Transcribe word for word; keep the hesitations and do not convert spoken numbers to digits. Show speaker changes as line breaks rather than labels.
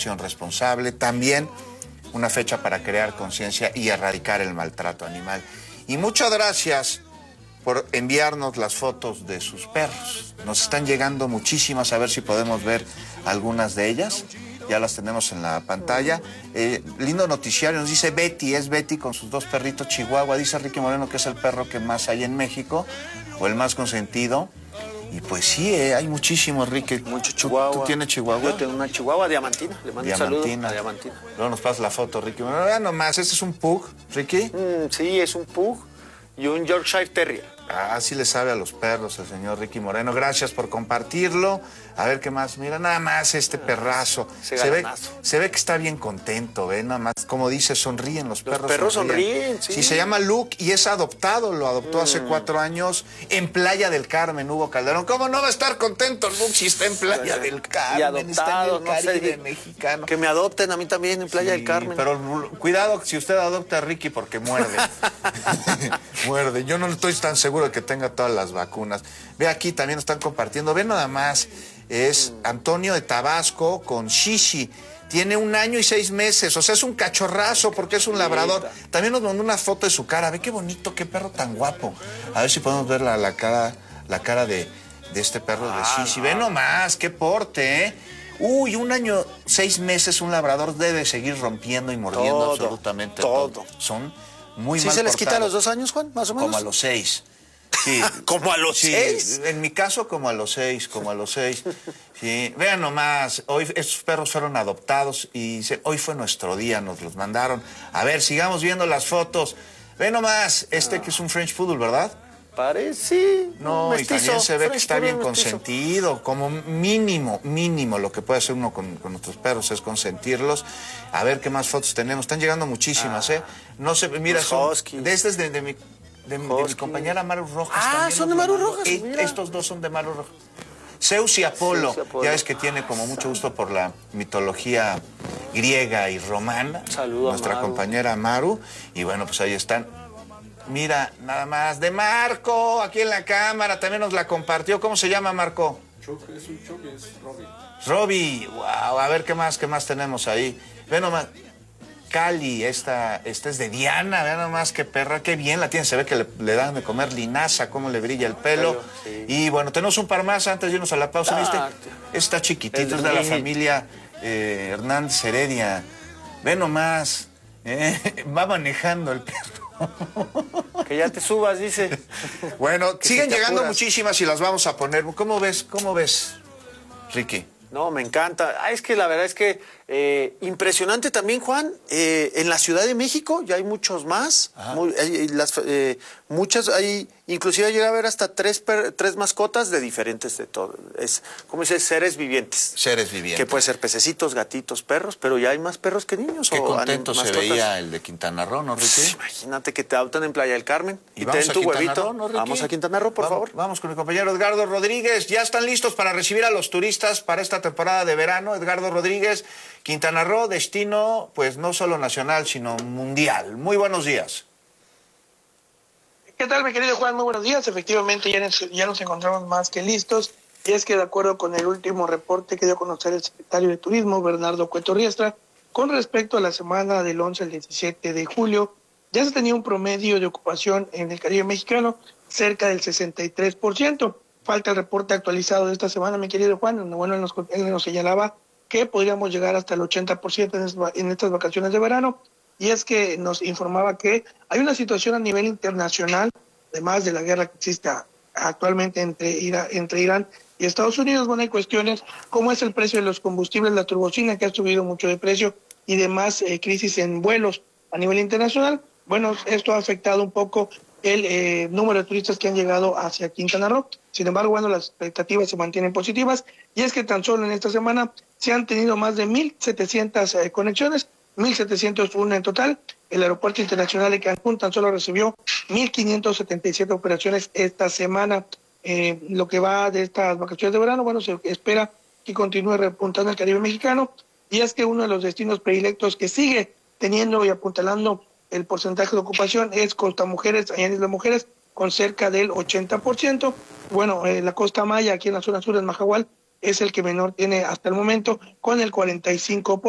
alimentación responsable, también una fecha para crear conciencia y erradicar el maltrato animal. Y muchas gracias por enviarnos las fotos de sus perros. Nos están llegando muchísimas, a ver si podemos ver algunas de ellas. Ya las tenemos en la pantalla. Eh, lindo noticiario, nos dice Betty, es Betty con sus dos perritos Chihuahua. Dice Ricky Moreno que es el perro que más hay en México, o el más consentido. Y pues sí, eh, hay muchísimos, Ricky.
Mucho Chihuahua.
¿Tú, tú tienes Chihuahua?
Yo tengo una Chihuahua diamantina. Le mando
Diamantina.
un saludo a Diamantina.
Luego nos pasa la foto, Ricky. Bueno, vean nomás, este es un pug, Ricky.
Mm, sí, es un pug y un Yorkshire Terrier.
Ah, sí le sabe a los perros el señor Ricky Moreno. Gracias por compartirlo. A ver qué más. Mira, nada más este perrazo. Se ve, se ve que está bien contento, ¿eh? Nada más, como dice, sonríen los perros.
Los perros sonríen, sonríen sí.
Sí, se llama Luke y es adoptado. Lo adoptó mm. hace cuatro años en Playa del Carmen, Hugo Calderón. ¿Cómo no va a estar contento Luke si está en Playa pues, del Carmen?
Y adoptado,
está en el Caribe
no sé,
mexicano.
Que me adopten a mí también en Playa
sí,
del Carmen.
Pero cuidado si usted adopta a Ricky porque muerde. Muerde. Yo no estoy tan seguro de que tenga todas las vacunas. Ve aquí, también están compartiendo. Ve nada más. Es Antonio de Tabasco con Shishi. Tiene un año y seis meses. O sea, es un cachorrazo porque es un labrador. También nos mandó una foto de su cara. Ve qué bonito, qué perro tan guapo. A ver si podemos ver la, la cara, la cara de, de este perro de Shishi. Ve nomás, qué porte, ¿eh? Uy, un año, seis meses, un labrador debe seguir rompiendo y mordiendo todo, absolutamente todo. todo. Son muy
¿Sí
mal
se les
portados.
quita a los dos años, Juan, más o menos?
Como a los seis. Sí.
¿Como a los
sí,
seis?
En mi caso, como a los seis, como a los seis. Sí. Vean nomás, hoy estos perros fueron adoptados y se, hoy fue nuestro día, nos los mandaron. A ver, sigamos viendo las fotos. Ve nomás, este ah. que es un French Poodle, ¿verdad?
Parece.
No, mestizo, y también se ve French que está bien mestizo. consentido, como mínimo, mínimo lo que puede hacer uno con, con nuestros perros es consentirlos. A ver qué más fotos tenemos. Están llegando muchísimas, ah. ¿eh? No sé, mira, son, de este es de, de mi... De, de mi compañera Maru Rojas.
Ah, son de Maru Rojas.
E, estos dos son de Maru Rojas. Zeus y Apolo. Zeus y Apolo. Ya ves que tiene como mucho gusto por la mitología griega y romana.
Saludos.
Nuestra
Maru.
compañera Maru. Y bueno, pues ahí están. Mira, nada más. De Marco, aquí en la cámara. También nos la compartió. ¿Cómo se llama, Marco?
Chuck, es un Chuck, es Robbie.
Robbie. Wow. A ver qué más, qué más tenemos ahí. Ve nomás. Cali, esta, esta es de Diana, vean nomás qué perra, qué bien la tiene, se ve que le, le dan de comer linaza, cómo le brilla el pelo. Sí. Y bueno, tenemos un par más antes de irnos a la pausa. Ah, ¿viste? Está chiquitito, es de la familia eh, Hernández Heredia. Ve nomás, eh, va manejando el perro.
Que ya te subas, dice.
Bueno, que siguen llegando apuras. Muchísimas y las vamos a poner. ¿Cómo ves, cómo ves, Ricky?
No, me encanta. Ah, es que la verdad es que eh, impresionante también, Juan. Eh, en la Ciudad de México ya hay muchos más. Muy, hay, las, eh, muchas, hay, inclusive llega a haber hasta tres, per, tres mascotas de diferentes de todo. Es, ¿cómo dice? Seres vivientes.
Seres vivientes.
Que puede ser pececitos, gatitos, perros, pero ya hay más perros que niños.
Qué
o
contento se
mascotas.
Veía el de Quintana Roo, ¿no, Ricky?
Pues, imagínate que te adoptan en Playa del Carmen y,
y
te den tu huevito.
Roo, ¿no,
vamos a Quintana Roo, por
vamos,
favor.
Vamos con mi compañero Edgardo Rodríguez. Ya están listos para recibir a los turistas para esta temporada de verano. Edgardo Rodríguez, Quintana Roo, destino pues no solo nacional, sino mundial. Muy buenos días.
¿Qué tal, mi querido Juan? Muy buenos días. Efectivamente, ya nos, ya nos encontramos más que listos. Y es que de acuerdo con el último reporte que dio a conocer el secretario de Turismo, Bernardo Cueto Riestra, con respecto a la semana del once al diecisiete de julio, ya se tenía un promedio de ocupación en el Caribe mexicano cerca del sesenta y tres por ciento. Falta el reporte actualizado de esta semana, mi querido Juan, donde bueno, él nos, él nos señalaba que podríamos llegar hasta el ochenta por ciento en, en estas vacaciones de verano. Y es que nos informaba que hay una situación a nivel internacional, además de la guerra que existe actualmente entre, Ira, entre Irán y Estados Unidos. Bueno, hay cuestiones como es el precio de los combustibles, la turbocina que ha subido mucho de precio y demás eh, crisis en vuelos a nivel internacional. Bueno, esto ha afectado un poco el eh, número de turistas que han llegado hacia Quintana Roo. Sin embargo, bueno, las expectativas se mantienen positivas y es que tan solo en esta semana se han tenido más de mil setecientas eh, conexiones, mil setecientos uno en total. El Aeropuerto Internacional de Cancún tan solo recibió mil quinientas setenta y siete operaciones esta semana. Eh, lo que va de estas vacaciones de verano, bueno, se espera que continúe repuntando el Caribe mexicano, y es que uno de los destinos predilectos que sigue teniendo y apuntalando el porcentaje de ocupación es Costa Mujeres, allá en Isla Mujeres, con cerca del ochenta por ciento. Bueno, eh, la Costa Maya, aquí en la zona sur, en Majahual, es el que menor tiene hasta el momento, con el cuarenta y cinco por ciento.